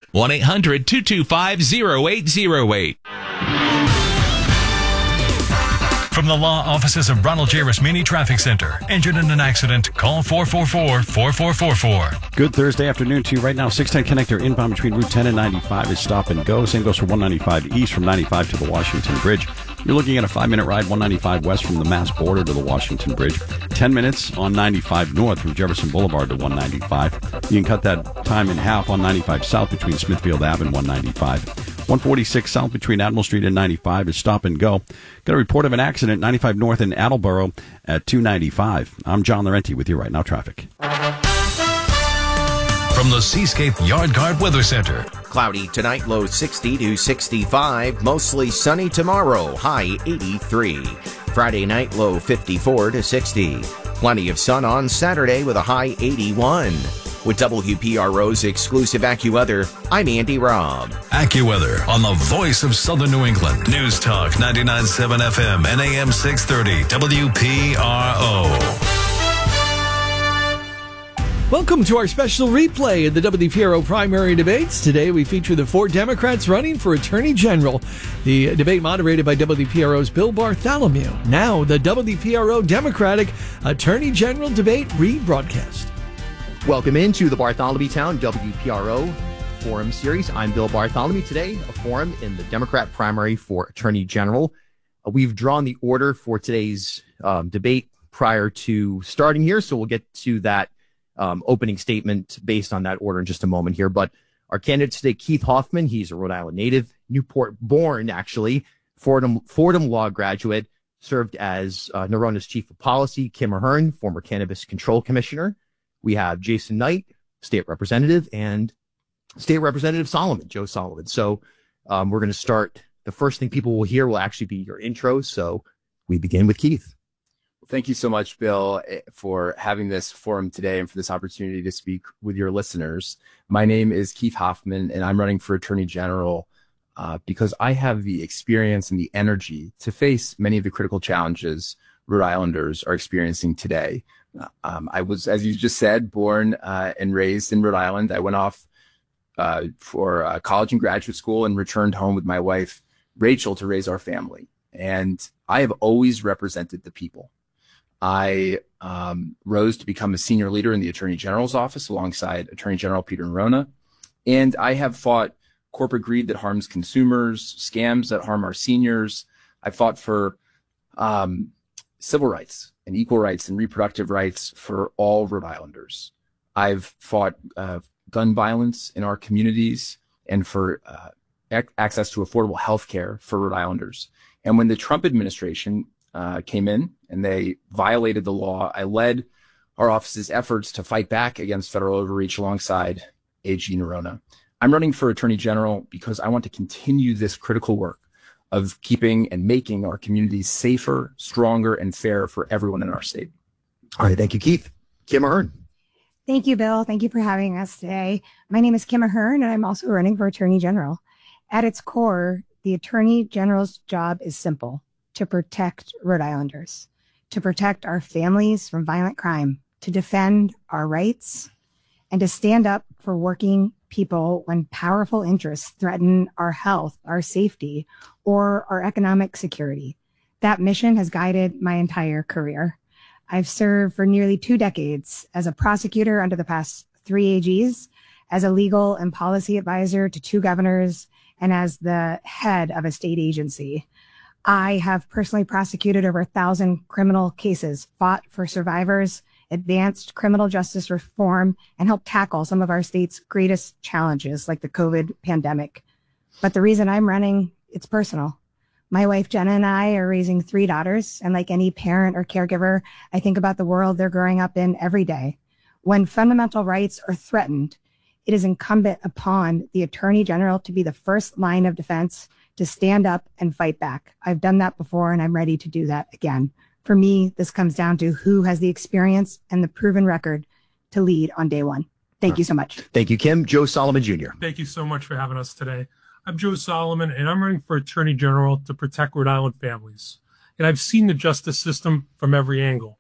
1-800-225-0808. From the law offices of Ronald J. Rasmini Traffic Center. Injured in an accident? Call 444-4444. Good Thursday afternoon to you. Right now, 610 connector inbound between Route 10 and 95 is stop and go. Same goes for 195 east from 95 to the Washington Bridge. You're looking at a 5-minute ride, 195 west from the Mass border to the Washington Bridge. 10 minutes on 95 north from Jefferson Boulevard to 195. You can cut that time in half on 95 south between Smithfield Ave and 195. 146 south between Admiral Street and 95 is stop and go. Got a report of an accident 95 north in Attleboro at 295. I'm John Laurenti with you right now, traffic. From the Seascape Yard Guard Weather Center. Cloudy tonight, low 60 to 65. Mostly sunny tomorrow, high 83. Friday night, low 54 to 60. Plenty of sun on Saturday with a high 81. With WPRO's exclusive AccuWeather, I'm Andy Robb. AccuWeather on the voice of Southern New England. News Talk 99.7 FM and AM 630 WPRO. Welcome to our special replay of the WPRO primary debates. Today we feature the 4 Democrats running for Attorney General. The debate moderated by WPRO's Bill Bartholomew. Now the WPRO Democratic Attorney General debate rebroadcast. Welcome into the Bartholomewtown WPRO Forum Series. I'm Bill Bartholomew. Today, a forum in the Democrat primary for Attorney General. We've drawn the order for today's debate prior to starting here, so we'll get to that opening statement based on that order in just a moment here. But our candidate today, Keith Hoffman, he's a Rhode Island native, Newport born, actually, Fordham Law graduate, served as Norona's chief of policy, Kim Ahern, former Cannabis Control Commissioner. We have Jason Knight, state representative, and State Representative Solomon, Joe Solomon. So we're going to start. The first thing people will hear will actually be your intro. So we begin with Keith. Thank you so much, Bill, for having this forum today and for this opportunity to speak with your listeners. My name is Keith Hoffman, and I'm running for Attorney General because I have the experience and the energy to face many of the critical challenges Rhode Islanders are experiencing today. I was, as you just said, born and raised in Rhode Island. I went off for college and graduate school and returned home with my wife, Rachel, to raise our family. And I have always represented the people. I rose to become a senior leader in the Attorney General's office alongside Attorney General Peter Norona. And I have fought corporate greed that harms consumers, scams that harm our seniors. I fought for civil rights and equal rights and reproductive rights for all Rhode Islanders. I've fought gun violence in our communities and for access to affordable health care for Rhode Islanders. And when the Trump administration came in and they violated the law, I led our office's efforts to fight back against federal overreach alongside AG Norona. I'm running for Attorney General because I want to continue this critical work of keeping and making our communities safer, stronger, and fairer for everyone in our state. All right. Thank you, Keith. Kim Ahern. Thank you, Bill. Thank you for having us today. My name is Kim Ahern, and I'm also running for Attorney General. At its core, the Attorney General's job is simple: to protect Rhode Islanders, to protect our families from violent crime, to defend our rights, and to stand up for working people when powerful interests threaten our health, our safety, or our economic security. That mission has guided my entire career. I've served for nearly 2 decades as a prosecutor under the past 3 AGs, as a legal and policy advisor to 2 governors, and as the head of a state agency. I have personally prosecuted over 1,000 criminal cases, fought for survivors, advanced criminal justice reform, and helped tackle some of our state's greatest challenges like the COVID pandemic. But the reason I'm running, it's personal. My wife, Jenna, and I are raising 3 daughters, and like any parent or caregiver, I think about the world they're growing up in every day. When fundamental rights are threatened, it is incumbent upon the Attorney General to be the first line of defense, to stand up and fight back. I've done that before, and I'm ready to do that again. For me, this comes down to who has the experience and the proven record to lead on day one. Thank you so much. Thank you, Kim. Joe Solomon Jr. Thank you so much for having us today. I'm Joe Solomon, and I'm running for Attorney General to protect Rhode Island families. And I've seen the justice system from every angle.